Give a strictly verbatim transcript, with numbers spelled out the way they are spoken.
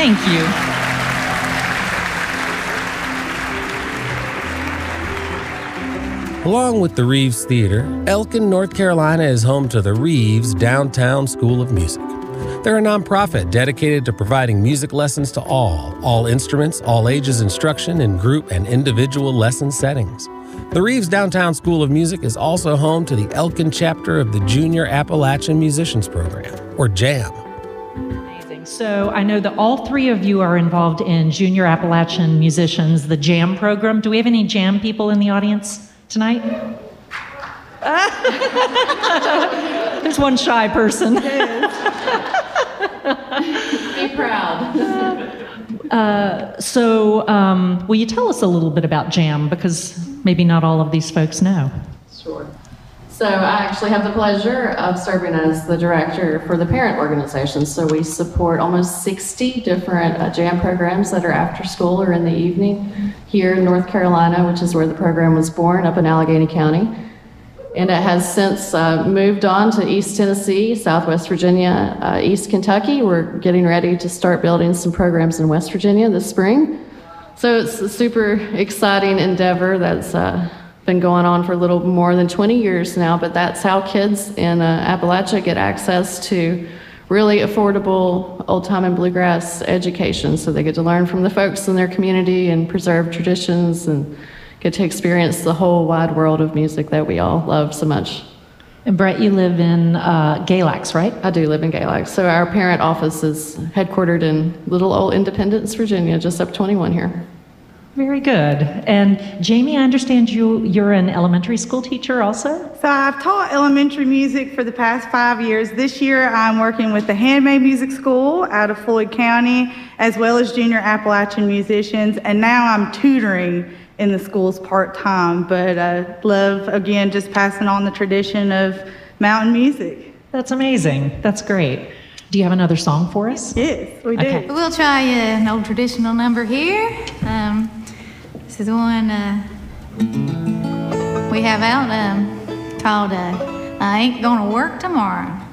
Thank you. Along with the Reeves Theater, Elkin, North Carolina is home to the Reeves Downtown School of Music. They're a nonprofit dedicated to providing music lessons to all, all instruments, all ages instruction in group and individual lesson settings. The Reeves Downtown School of Music is also home to the Elkin chapter of the Junior Appalachian Musicians Program, or JAM. Amazing. So I know that all three of you are involved in Junior Appalachian Musicians, the JAM program. Do we have any JAM people in the audience tonight? There's one shy person. Be proud. Uh, so um, will you tell us a little bit about JAM, because maybe not all of these folks know. Sure. So I actually have the pleasure of serving as the director for the parent organization. So we support almost sixty different uh, JAM programs that are after school or in the evening here in North Carolina, which is where the program was born, up in Allegheny County. And it has since uh, moved on to East Tennessee, Southwest Virginia, uh, East Kentucky. We're getting ready to start building some programs in West Virginia this spring. So it's a super exciting endeavor that's uh, been going on for a little more than twenty years now, but that's how kids in uh, Appalachia get access to really affordable old time and bluegrass education. So they get to learn from the folks in their community and preserve traditions and get to experience the whole wide world of music that we all love so much. And Brett, you live in uh, Galax, right? I do live in Galax. So our parent office is headquartered in little old Independence, Virginia, just up twenty-one here. Very good. And Jamie, I understand you, you're an elementary school teacher also? So I've taught elementary music for the past five years. This year I'm working with the Handmade Music School out of Floyd County, as well as Junior Appalachian Musicians, and now I'm tutoring in the schools part-time, but I love, again, just passing on the tradition of mountain music. That's amazing. That's great. Do you have another song for us? Yes, we do. Okay. We'll try uh, an old traditional number here. Um, this is one uh, we have out um, called uh, I Ain't Gonna Work Tomorrow.